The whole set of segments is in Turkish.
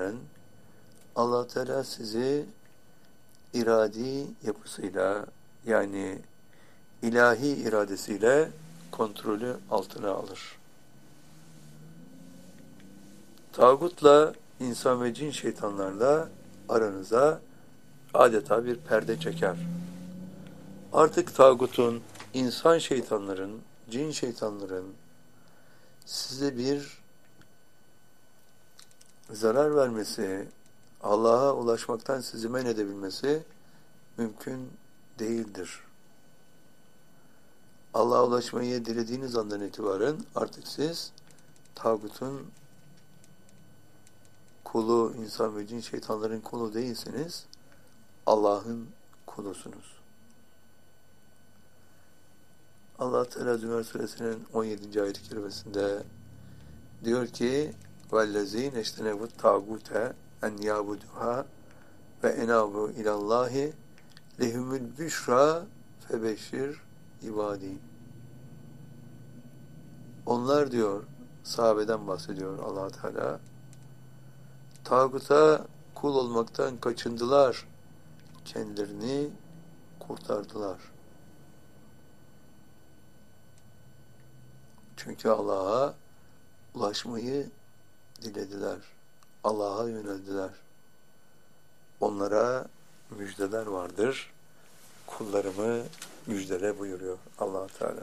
itibaren Allah Teala sizi iradi yapısıyla, yani ilahi iradesiyle kontrolü altına alır. Tağutla, insan ve cin şeytanlarla aranıza adeta bir perde çeker. Artık tağutun, insan şeytanların, cin şeytanların size bir zarar vermesi, Allah'a ulaşmaktan sizi men edebilmesi mümkün değildir. Allah'a ulaşmayı dilediğiniz andan itibaren artık siz tağutun kulu, insan ve cin şeytanların kulu değilsiniz, Allah'ın kulusunuz. Allah Teala Zümer Suresinin 17. ayet-i kerimesinde diyor ki وَالَّذ۪ينَ اَجْتَنَبُوا الطَّاغُوتَ اَنْ يَعْبُدُوهَا وَاَنَابُوا اِلَى اللّٰهِ لَهُمُ الْبُشْرَى فَبَشِّرْ ibadi. Onlar diyor, sahabeden bahsediyor Allah Teala, tağuta kul olmaktan kaçındılar, kendilerini kurtardılar. Çünkü Allah'a ulaşmayı dilediler. Allah'a yöneldiler. Onlara müjdeler vardır. Kullarımı müjdele buyuruyor Allah Teala.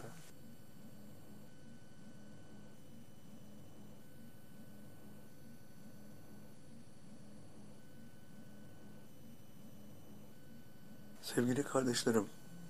Sevgili kardeşlerim,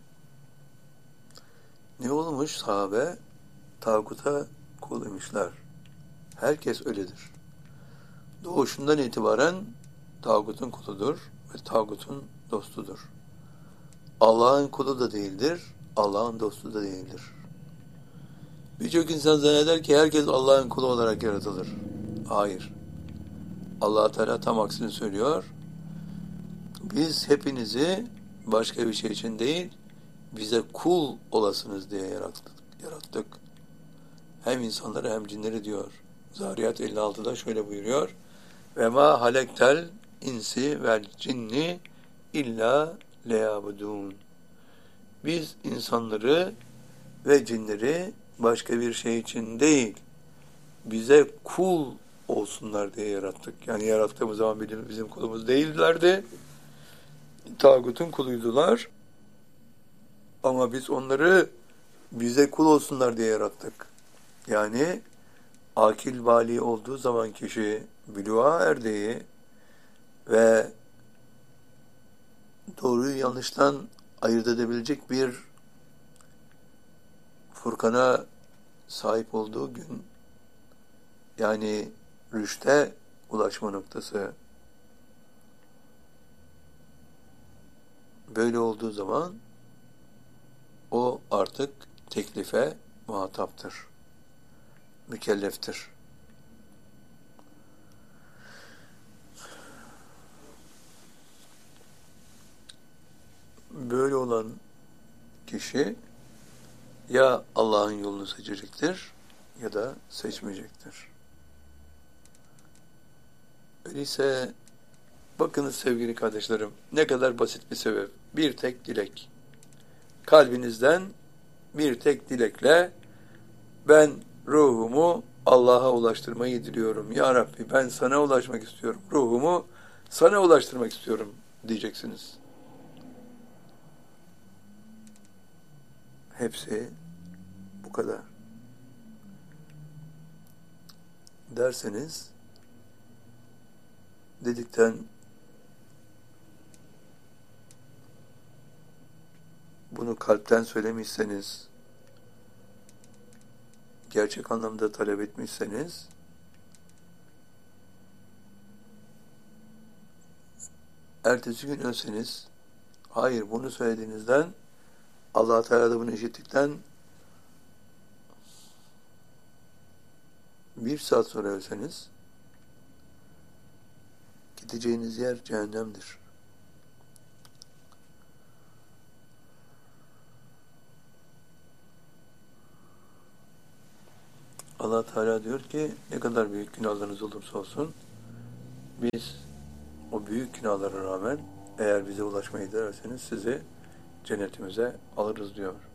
ne olmuş sahabe? Tağuta kul imişler. Herkes öyledir. Doğuşundan itibaren tağutun kuludur ve tağutun dostudur. Allah'ın kulu da değildir, Allah'ın dostu da değildir. Birçok insan zanneder ki herkes Allah'ın kulu olarak yaratılır. Hayır. Allah Teala tam aksini söylüyor. Biz hepinizi başka bir şey için değil, bize kul olasınız diye yarattık. Hem insanları hem cinleri diyor. Zariyat 56'da şöyle buyuruyor. Ve ma halektel insi vel cinni illa leyabudun. Biz insanları ve cinleri başka bir şey için değil, bize kul olsunlar diye yarattık. Yani yarattığımız zaman bizim kulumuz değillerdi. Tağutun kuluydular. Ama biz onları bize kul olsunlar diye yarattık. Yani akil bali olduğu zaman kişi buluğa erdiği ve doğruyu yanlıştan ayırt edebilecek bir Furkan'a sahip olduğu gün, yani rüşte ulaşma noktası, böyle olduğu zaman o artık teklife muhataptır, mükelleftir. Böyle olan kişi ya Allah'ın yolunu seçecektir ya da seçmeyecektir. Öyleyse bakınız sevgili kardeşlerim, ne kadar basit bir sebep. Bir tek dilek. Kalbinizden bir tek dilekle ben ruhumu Allah'a ulaştırmayı diliyorum. Ya Rabbi, ben sana ulaşmak istiyorum. Ruhumu sana ulaştırmak istiyorum diyeceksiniz. Hepsi bu kadar. Derseniz, dedikten bunu kalpten söylemişseniz, gerçek anlamda talep etmişseniz, ertesi gün ölseniz, hayır bunu söylediğinizden, Allah Teala da bunu işittikten 1 saat sonra ölseniz, gideceğiniz yer cehennemdir. Allah Teala diyor ki, ne kadar büyük günahlarınız olursa olsun, Biz o büyük günahlara rağmen eğer bize ulaşmayı dilerseniz sizi cennetimize alırız diyor.